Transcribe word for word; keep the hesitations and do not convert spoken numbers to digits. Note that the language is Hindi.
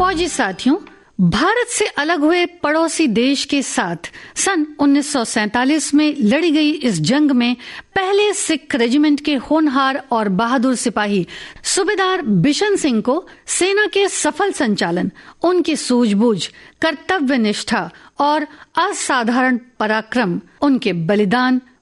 फौजी साथियों, भारत से अलग हुए पड़ोसी देश के साथ सन उन्नीस सौ सैंतालीस में लड़ी गई इस जंग में पहले सिख रेजिमेंट के होनहार और बहादुर सिपाही सूबेदार बिशन सिंह को सेना के सफल संचालन, उनकी सूझबूझ, कर्तव्य निष्ठा और असाधारण पराक्रम, उनके बलिदान,